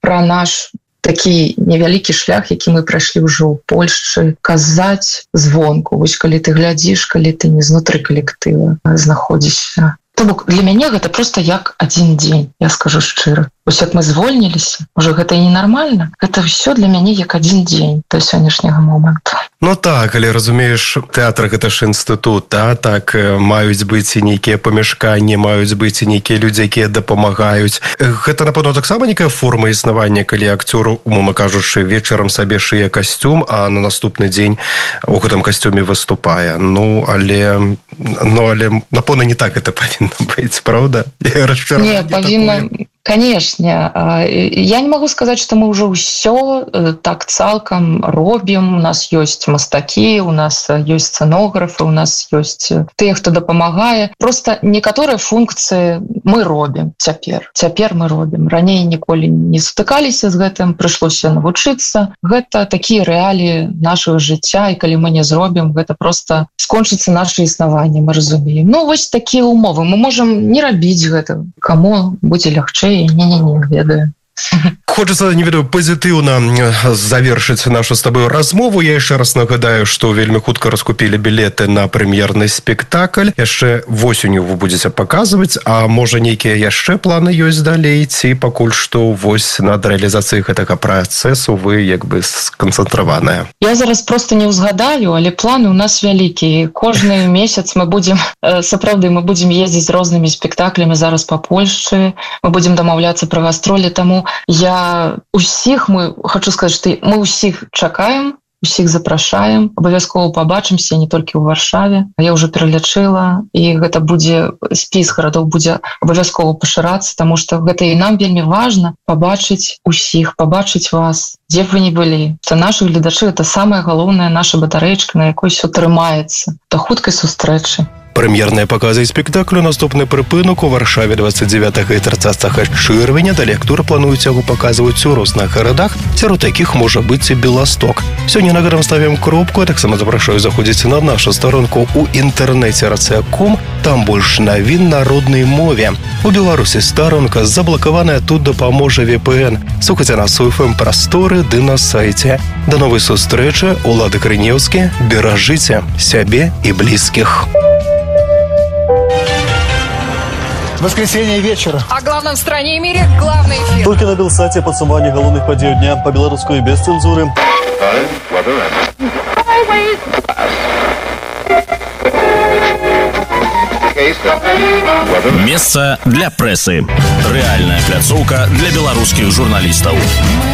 пра наш такі невялікі шлях, які мы прайшлі ўжо ў Польшчы, казаць звонку. Вось калі ты глядзіш, калі ты не знутры калектыва знаходзішся. То бок для мяне гэта проста як адзін дзень, я скажу шчыра. Вось як мы звольніліся, уже гэта і ненармальна, гэта ўсё для мяне як адзін дзень да сённяшняга моманту. Ну так, але разумееш, тэатр гэта ж інстытут, так маюць быць і нейкія памяшканні, маюць быць і нейкія людзі, якія дапамагаюць. Гэта, напэўна, таксама нейкая форма існавання, калі акцёр, умоўна кажучы, вечарам сабе шые касцюм, а на наступны дзень у гэтым касцюме выступае. Але напэўна, не так гэта павінна быць, правда? Не, павінна... Конечно. Я не могу сказать, что мы уже все так цалкам робім. У нас есть мастакі, у нас есть сценографы, у нас есть тыя, хто дапамагае. Просто некаторыя функцыі мы робім цяпер. Цяпер мы робім. Раней ніколі не сутыкаліся з гэтым, прыйшлося навучыцца. Гэта такія рэаліі нашага жыцця, і калі мы не зробім, гэта просто скончыцца наше існаванне, мы разумеем. Ну, вось такія умовы. Мы можам не рабіць гэта. Каму будзе лягчэй? Не ведаю. Хочется, не ведаю, пазітыўна завершыць нашу з табою размову. Я яшчэ раз нагадаю, што вельмі хутка раскупілі білеты на прэм'ерны спектакль. Яшчэ восенню вы будзеце паказваць, а можа нейкія яшчэ планы ёсць далей, ці пакуль што вось над рэалізацыяй гэтага працэсу вы як бы сканцэнтраваныя? Я зараз просто не ўзгадаю, але планы у нас вялікія. Кожны месяц мы будзем, сапраўды, мы будзем ездзіць з рознымі спектаклямі зараз па Польшчы, мы будзем дамаўляцца пра гастролі, таму хочу сказаць, што мы ўсіх чакаем, усіх запрашаем, абавязкова пабачымся не толькі ў Варшаве. Я ўжо пералічыла, і гэта будзе, спіс гарадоў будзе абавязкова пашырацца, таму што гэта і нам вельмі важна пабачыць усіх, пабачыць вас, дзе б вы не былі. Што нашы гледачы — гэта самая галоўная наша батарэечка, на якой ўсё трымаецца. Да хуткай сустрэчы. Прэм'ерныя паказы спектаклю наступны прыпынак у Варшаве 29 і 30 чэрвеня. Далей акторы плануюць яго паказваць у розных гарадах, сярод якіх можа быць і Беласток. Сёння на гэтым ставім кропку, а таксама запрашаю заходзіць на нашу старонку ў інтэрнэце rca.com. Там больш навін на роднай мове. У Беларусі старонка заблакаваная, тут дапаможа VPN. Слухайце нас у FM прасторы ды на сайце. Да новай сустрэчы. Улады Крынеўскі. Беражыце сябе і блізкіх. Воскресенье вечер. О главном в стране и мире главный эфир. Только на Белсате подсумование головных подей дня по-белорусски без цензуры. Место для прессы. Реальная пляцоўка для белорусских журналистов.